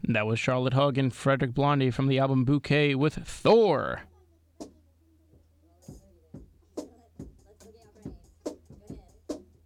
That was Charlotte Hug and Frederick Blondie from the album Bouquet with Thor.